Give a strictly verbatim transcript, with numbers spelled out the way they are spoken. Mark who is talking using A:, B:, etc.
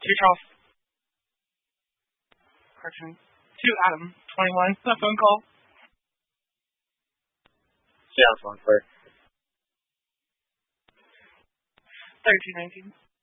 A: To Charles. Correction. To Adam. twenty-one. A phone call.
B: Yeah, phone call.
A: thirteen nineteen.